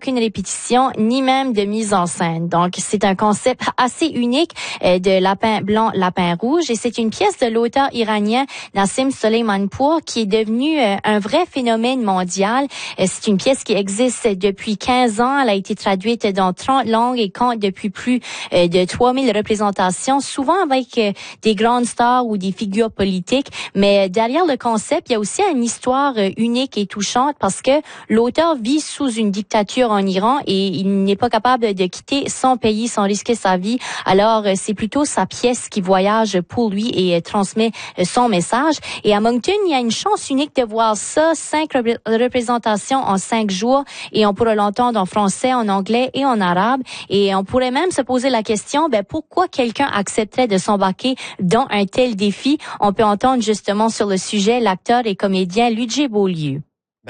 aucune répétition, ni même de mise en scène. Donc, c'est un concept assez unique de lapin blanc, lapin rouge. Et c'est une pièce de l'auteur iranien Nassim Soleimanpour qui est devenu un vrai phénomène mondial. C'est une pièce qui existe depuis 15 ans. Elle a été traduite dans 30 langues et compte depuis plus de 3000 représentations, souvent avec des grandes stars ou des figures politiques. Mais derrière le concept, il y a aussi une histoire unique et touchante parce que l'auteur vit sous une dictature en Iran et il n'est pas capable de quitter son pays sans risquer sa vie. Alors, c'est plutôt sa pièce qui voyage pour lui et transmet son message. Et à Moncton, il y a une chance unique de voir ça, 5 représentations en 5 jours et on pourra l'entendre en français, en anglais et en arabe. Et on pourrait même se poser la question, pourquoi quelqu'un accepterait de s'embarquer dans un tel défi? On peut entendre justement sur le sujet l'acteur et comédien Ludger Beaulieu.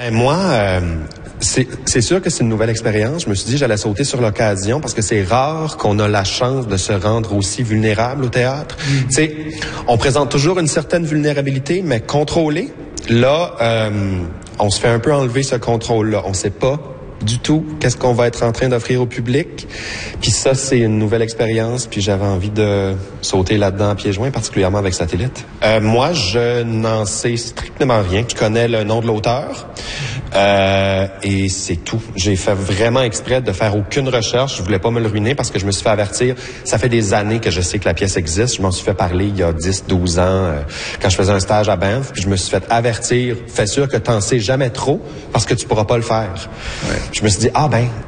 C'est sûr que c'est une nouvelle expérience. Je me suis dit j'allais sauter sur l'occasion parce que c'est rare qu'on a la chance de se rendre aussi vulnérable au théâtre. Tu sais, on présente toujours une certaine vulnérabilité, mais contrôlée. Là, on se fait un peu enlever ce contrôle-là. On sait pas du tout qu'est-ce qu'on va être en train d'offrir au public. Puis ça, c'est une nouvelle expérience. Puis j'avais envie de sauter là-dedans à pieds joints, particulièrement avec Satellite. Moi, je n'en sais strictement rien. Je connais le nom de l'auteur. Et c'est tout. J'ai fait vraiment exprès de faire aucune recherche. Je voulais pas me le ruiner parce que je me suis fait avertir. Ça fait des années que je sais que la pièce existe. Je m'en suis fait parler il y a 10-12 ans quand je faisais un stage à Banff. Puis je me suis fait avertir. Fais sûr que t'en sais jamais trop parce que tu pourras pas le faire. Ouais. Je me suis dit,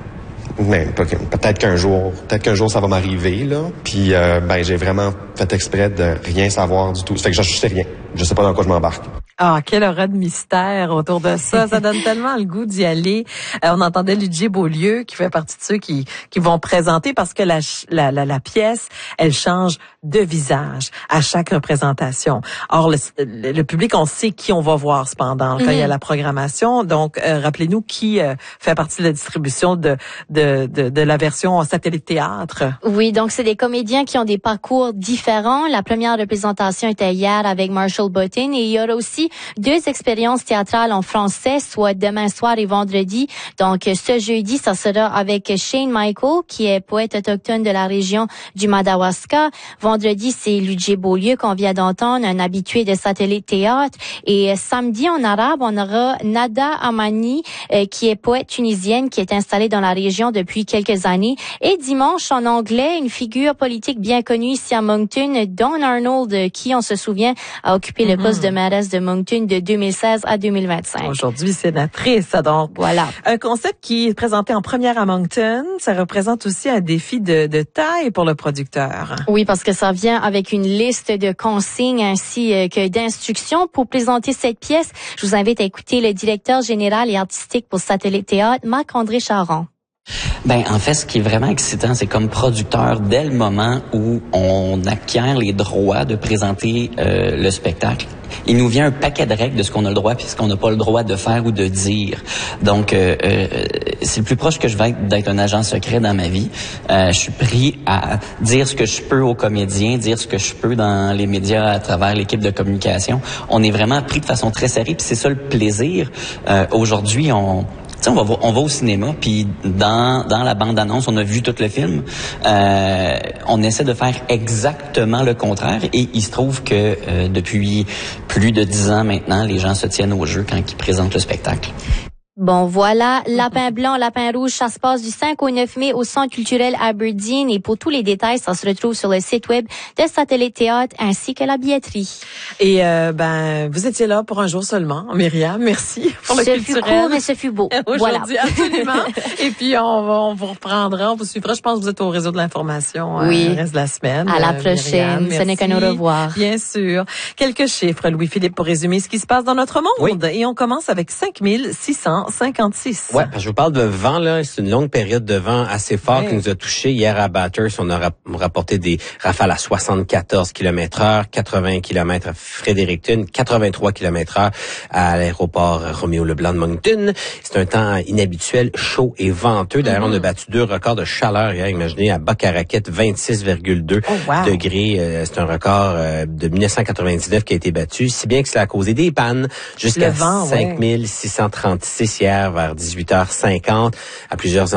peut-être qu'un jour ça va m'arriver, là. Puis, j'ai vraiment fait exprès de rien savoir du tout. Ça fait que je sais rien. Je sais pas dans quoi je m'embarque. Ah, quelle aura de mystère autour de ça. Ça donne tellement le goût d'y aller. On entendait Ludger Beaulieu, qui fait partie de ceux qui vont présenter parce que la pièce, elle change de visage à chaque représentation. Or, le public, on sait qui on va voir cependant quand il y a la programmation. Donc, rappelez-nous qui fait partie de la distribution de la version Satellite Théâtre. Oui, donc c'est des comédiens qui ont des parcours différents. La première représentation était hier avec Marshall Button et il y aura aussi 2 expériences théâtrales en français, soit demain soir et vendredi. Donc, ce jeudi, ça sera avec Shane Michael, qui est poète autochtone de la région du Madawaska. Vendredi, c'est Ludger Beaulieu qu'on vient d'entendre, un habitué de Satellite Théâtre. Et samedi, en arabe, on aura Nada Amani, qui est poète tunisienne, qui est installée dans la région depuis quelques années. Et dimanche, en anglais, une figure politique bien connue ici à Moncton, Dawn Arnold, qui, on se souvient, a occupé le poste de mairesse de Moncton de 2016 à 2025. Aujourd'hui, sénatrice, donc. Voilà. Un concept qui est présenté en première à Moncton, ça représente aussi un défi de taille pour le producteur. Oui, parce que ça vient avec une liste de consignes ainsi que d'instructions pour présenter cette pièce. Je vous invite à écouter le directeur général et artistique pour Satellite Théâtre, Marc-André Charon. En fait, ce qui est vraiment excitant, c'est comme producteur, dès le moment où on acquiert les droits de présenter le spectacle, il nous vient un paquet de règles de ce qu'on a le droit puis ce qu'on n'a pas le droit de faire ou de dire. Donc, c'est le plus proche que je vais être d'être un agent secret dans ma vie. Je suis pris à dire ce que je peux aux comédiens, dire ce que je peux dans les médias à travers l'équipe de communication. On est vraiment pris de façon très sérieuse puis c'est ça le plaisir. Aujourd'hui, on va au cinéma, puis dans la bande-annonce, on a vu tout le film. On essaie de faire exactement le contraire, et il se trouve que depuis plus de 10 ans maintenant, les gens se tiennent au jeu quand ils présentent le spectacle. Bon, voilà, Lapin blanc, Lapin rouge, ça se passe du 5 au 9 mai au Centre culturel Aberdeen. Et pour tous les détails, ça se retrouve sur le site web de Satellite Théâtre ainsi que la billetterie. Et vous étiez là pour un jour seulement, Myriam. Merci pour le culturel. Ce fut court, mais ce fut beau. Aujourd'hui, voilà. Absolument. Et puis, on vous reprendra, on vous suivra. Je pense que vous êtes au réseau de l'information le reste de la semaine. À la prochaine. Myriam, ce n'est qu'à nous revoir. Bien sûr. Quelques chiffres, Louis-Philippe, pour résumer ce qui se passe dans notre monde. Oui. Et on commence avec 5656. Ouais, parce que je vous parle de vent, là. C'est une longue période de vent assez fort qui nous a touchés. Hier à Bathurst, on a rapporté des rafales à 74 km/h, 80 km à Fredericton, 83 km/h à l'aéroport Roméo-Leblanc de Moncton. C'est un temps inhabituel, chaud et venteux. D'ailleurs, on a battu 2 records de chaleur hier. Imaginez, à Boc-à-Raquette, 26,2 degrés. C'est un record de 1999 qui a été battu. Si bien que cela a causé des pannes jusqu'à 5636 hier vers 18h50 à plusieurs